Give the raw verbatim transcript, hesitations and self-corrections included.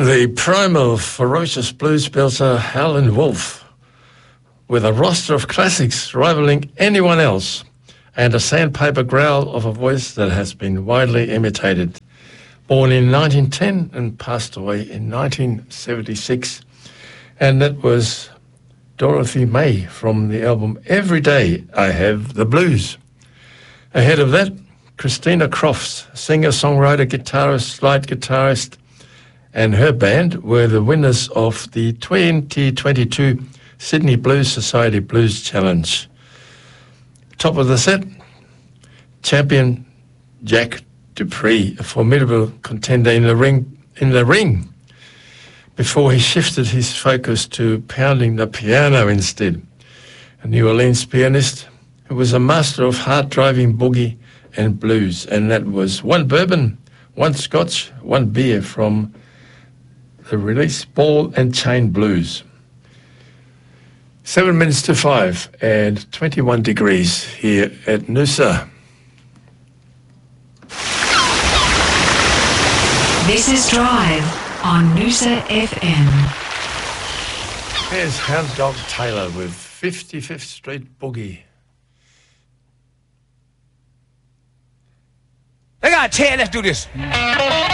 The primal, ferocious blues belter Howlin' Wolf, with a roster of classics rivaling anyone else, and a sandpaper growl of a voice that has been widely imitated. Born in nineteen ten and passed away in nineteen seventy-six. And that was Dorothy May from the album Every Day I Have the Blues. Ahead of that, Christina Crofts, singer, songwriter, guitarist, slide guitarist, and her band were the winners of the twenty twenty-two Sydney Blues Society Blues Challenge. Top of the set, champion Jack Dupree, a formidable contender in the ring, in the ring, before he shifted his focus to pounding the piano instead. A New Orleans pianist who was a master of heart-driving boogie and blues, and that was one bourbon, one scotch, one beer from the release Ball and Chain Blues. Seven minutes to five and twenty-one degrees here at Noosa. This is Drive on Noosa F M. Here's Hound Dog Taylor with fifty-fifth Street Boogie. I got ten, let's do this.